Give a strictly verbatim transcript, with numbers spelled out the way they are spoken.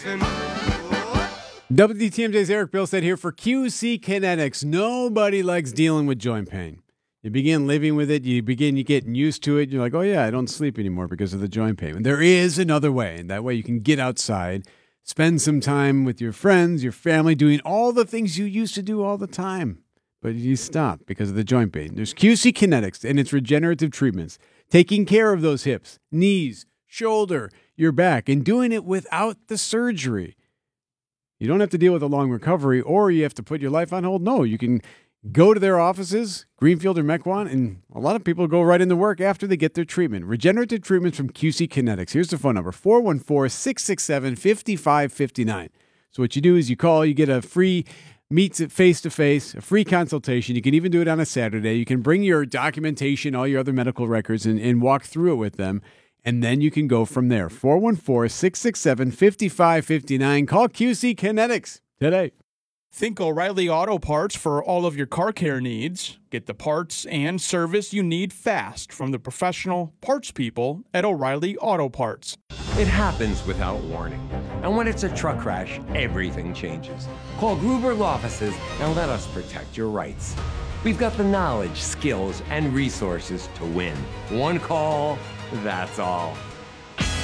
W D T M J's Eric Bilstead here for Q C Kinetics. Nobody likes dealing with joint pain. You begin living with it, you begin you getting used to it, you're like, oh yeah, I don't sleep anymore because of the joint pain. And there is another way, and that way you can get outside, spend some time with your friends, your family, doing all the things you used to do all the time. But you stop because of the joint pain. There's Q C Kinetics and its regenerative treatments, taking care of those hips, knees, shoulder, your back, and doing it without the surgery. You don't have to deal with a long recovery, or you have to put your life on hold. No, you can go to their offices, Greenfield or Mequon, and a lot of people go right into work after they get their treatment. Regenerative treatments from Q C Kinetics. Here's the phone number, four one four, six six seven, five five five nine. So what you do is you call, you get a free meets it face-to-face, a free consultation. You can even do it on a Saturday. You can bring your documentation, all your other medical records, and, and walk through it with them. And then you can go from there. four one four, six six seven, five five five nine. Call Q C Kinetics today. Think O'Reilly Auto Parts for all of your car care needs. Get the parts and service you need fast from the professional parts people at O'Reilly Auto Parts. It happens without warning. And when it's a truck crash, everything changes. Call Gruber Law Offices and let us protect your rights. We've got the knowledge, skills, and resources to win. One call, that's all.